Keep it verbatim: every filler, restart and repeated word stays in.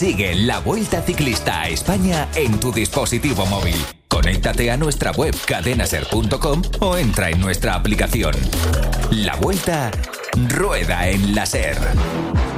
Sigue la Vuelta Ciclista a España en tu dispositivo móvil. Conéctate a nuestra web cadenaser punto com o entra en nuestra aplicación. La Vuelta rueda en la SER.